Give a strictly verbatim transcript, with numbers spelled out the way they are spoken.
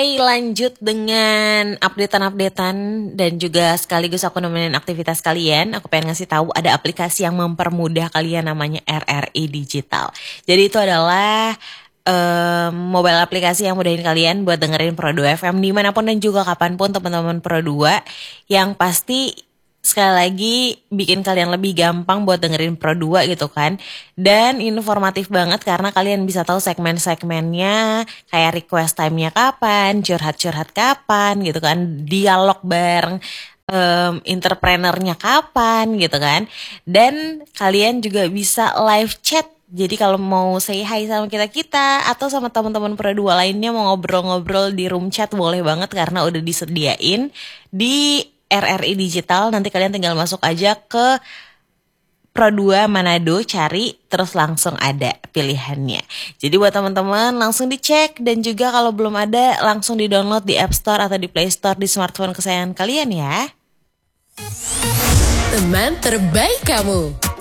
Hai, lanjut dengan updatean-updatean dan juga sekaligus aku nemenin aktivitas kalian. Aku pengen ngasih tahu ada aplikasi yang mempermudah kalian namanya R R I Digital. Jadi itu adalah um, mobile aplikasi yang mudahin kalian buat dengerin Pro dua F M dimanapun dan juga kapanpun teman-teman Pro dua, yang pasti sekali lagi bikin kalian lebih gampang buat dengerin Pro dua gitu kan. Dan informatif banget karena kalian bisa tahu segmen-segmennya, kayak request time-nya kapan, curhat-curhat kapan gitu kan, dialog bareng um, entrepreneurnya kapan gitu kan. Dan kalian juga bisa live chat. Jadi kalau mau say hi sama kita-kita atau sama teman-teman Pro dua lainnya mau ngobrol-ngobrol di room chat, boleh banget karena udah disediain di R R I Digital. Nanti kalian tinggal masuk aja ke Pro dua Manado, cari, terus langsung ada pilihannya. Jadi buat teman-teman langsung dicek, dan juga kalau belum ada langsung di-download di App Store atau di Play Store di smartphone kesayangan kalian ya. Teman terbaik kamu.